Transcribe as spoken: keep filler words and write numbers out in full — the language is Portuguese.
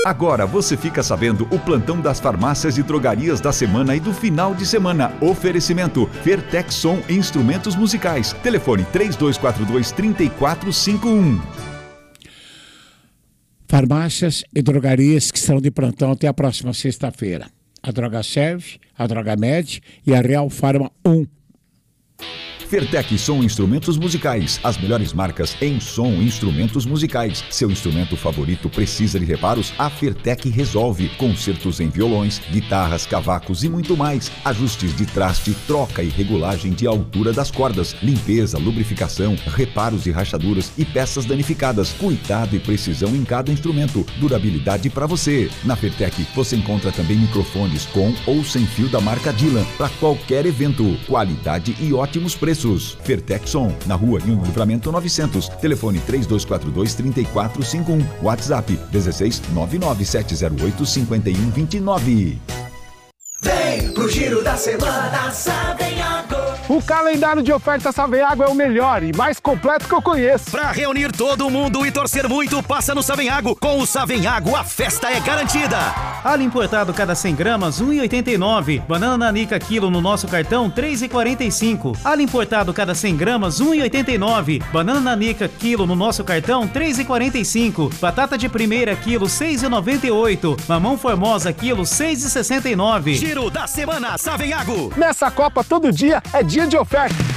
Agora você fica sabendo o plantão das farmácias e drogarias da semana e do final de semana. Oferecimento Fertec Som e Instrumentos Musicais. Telefone três dois quatro dois, três quatro cinco um. Farmácias e drogarias que estão de plantão até a próxima sexta-feira. A Droga Serve, a Droga Med e a Real Farma um. Fertec Som Instrumentos Musicais. As melhores marcas em som e instrumentos musicais. Seu instrumento favorito precisa de reparos? A Fertec resolve. Concertos em violões, guitarras, cavacos e muito mais. Ajustes de traste, troca e regulagem de altura das cordas. Limpeza, lubrificação, reparos e rachaduras e peças danificadas. Cuidado e precisão em cada instrumento. Durabilidade para você. Na Fertec você encontra também microfones com ou sem fio da marca Dylan para qualquer evento. Qualidade e ótimos preços. Fertec Som, na rua Rio Livramento novecentos. Telefone três dois quatro dois, três quatro cinco um. WhatsApp dezesseis, nove nove sete zero oito, cinco um dois nove. Vem pro Giro da Semana Savenhago. O calendário de ofertas Savenhago é o melhor e mais completo que eu conheço. Pra reunir todo mundo e torcer muito, passa no Savenhago. Com o Savenhago, a festa é garantida. Alho importado cada cem gramas, um real e oitenta e nove. Banana nanica quilo no nosso cartão, três reais e quarenta e cinco. Alho importado cada cem gramas, um real e oitenta e nove. Banana nanica quilo no nosso cartão, três reais e quarenta e cinco. Batata de primeira quilo, seis reais e noventa e oito. Mamão formosa quilo, seis reais e sessenta e nove. Giro da Semana Savenhago. Nessa Copa todo dia é dia de oferta.